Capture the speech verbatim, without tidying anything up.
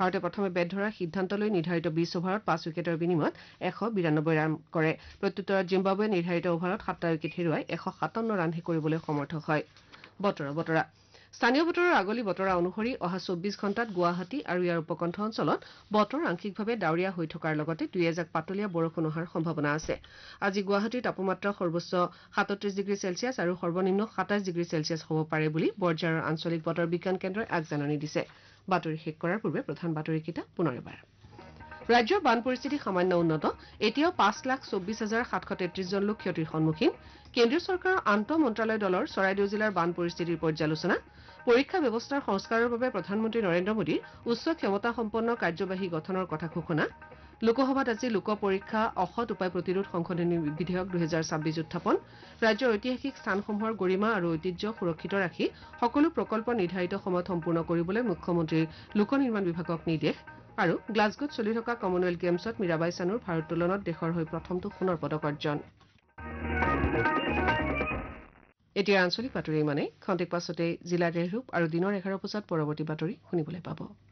ভাৰতে প্ৰথমে বেট ধৰাৰ সিদ্ধান্ত লৈ নিৰ্ধাৰিত বিশ অভাৰত পাঁচ উইকেটৰ বিনিময়ত এশ বিৰানব্বৈ ৰান কৰে প্ৰত্যুত্তৰত জিম্বাবুৱে নিৰ্ধাৰিত অভাৰত সাতটা উইকেট হেৰুৱাই এশ সাতাৱন্ন ৰানহে কৰিবলৈ সমৰ্থ হয় বতৰৰ বতৰা স্থানীয় বতৰৰ আগলি বতৰা অনুসৰি অহা চৌব্বিছ ঘণ্টাত গুৱাহাটী আৰু ইয়াৰ উপকণ্ঠ অঞ্চলত বতৰ আংশিকভাৱে ডাৱৰীয়া হৈ থকাৰ লগতে দুই এজাক পাতলীয়া বৰষুণ হোৱাৰ সম্ভাৱনা আছে আজি গুৱাহাটীৰ তাপমাত্ৰা সৰ্বোচ্চ সাতত্ৰিশ ডিগ্ৰী চেলছিয়াছ আৰু সৰ্বনিম্ন সাতাইশ ডিগ্ৰী চেলছিয়াছ হ'ব পাৰে বুলি বৰঝাৰৰ আঞ্চলিক বতৰ বিজ্ঞান কেন্দ্ৰই আগজাননী দিছে বাতৰি শেষ কৰাৰ পূৰ্বে প্ৰধান বাতৰিকেইটা পুনৰ এবাৰ ৰাজ্যৰ বান পৰিস্থিতি সামান্য উন্নত এতিয়াও পাঁচ লাখ চৌব্বিছ হাজাৰ সাতশ তেত্ৰিশ জন লোক ক্ষতিৰ সন্মুখীন কেন্দ্ৰীয় চৰকাৰৰ আন্তঃ মন্ত্ৰালয় দলৰ চৰাইদেউ জিলাৰ বান পৰিস্থিতিৰ পৰ্যালোচনা পৰীক্ষা ব্যৱস্থাৰ সংস্কাৰৰ বাবে প্ৰধানমন্ত্ৰী নৰেন্দ্ৰ মোদীৰ উচ্চ ক্ষমতাসম্পন্ন কাৰ্যবাহী গঠনৰ কথা ঘোষণা লোকসভাত আজি লোক পৰীক্ষা অসৎ উপায় প্ৰতিৰোধ সংশোধনী বিধেয়ক দুহেজাৰ ছাব্বিছ উত্থাপন ৰাজ্যৰ ঐতিহাসিক স্থানসমূহৰ গৰিমা আৰু ঐতিহ্য সুৰক্ষিত ৰাখি সকলো প্ৰকল্প নিৰ্ধাৰিত সময়ত সম্পূৰ্ণ কৰিবলৈ মুখ্যমন্ত্ৰীৰ লোক নিৰ্মাণ বিভাগক নিৰ্দেশ আৰু গ্লাছগোত চলি থকা কমনৱেলথ গেমছত মীৰাবাই চানুৰ ভাৰোত্তোলনত দেশৰ হৈ প্ৰথমটো সোণৰ পদক অৰ্জন এতিয়া আঞ্চলিক বাতৰি ইমানেই খন্তেক পাছতে জিলা ৰেহৰূপ আৰু দিনৰ এঘাৰ বজাত পৰৱৰ্তী বাতৰি শুনিবলৈ পাব